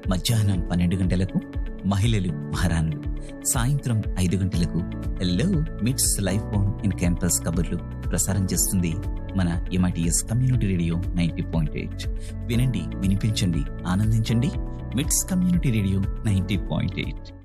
మధ్యాహ్నం 12 గంటలకు మహిళలు మహారాణులు, సాయంత్రం 5 గంటలకు హలో మిట్స్ లైఫ్ ఆన్ ఇన్ క్యాంపస్ కబుర్లు ప్రసారం చేస్తుంది మన ఎంఐటిఎస్ కమ్యూనిటీ రేడియో 90.8. వినండి, వినిపించండి, ఆనందించండి. మిట్స్ కమ్యూనిటీ రేడియో 90.8.